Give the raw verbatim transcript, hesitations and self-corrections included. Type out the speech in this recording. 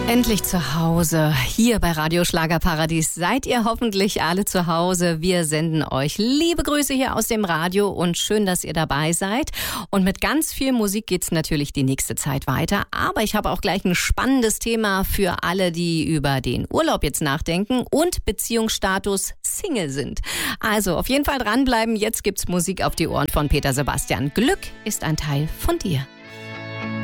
Endlich zu Hause. Hier bei Radio Schlagerparadies seid ihr hoffentlich alle zu Hause. Wir senden euch liebe Grüße hier aus dem Radio und schön, dass ihr dabei seid. Und mit ganz viel Musik geht's natürlich die nächste Zeit weiter. Aber ich habe auch gleich ein spannendes Thema für alle, die über den Urlaub jetzt nachdenken und Beziehungsstatus Single sind. Also auf jeden Fall dranbleiben. Jetzt gibt's Musik auf die Ohren von Peter Sebastian. Glück ist ein Teil von dir.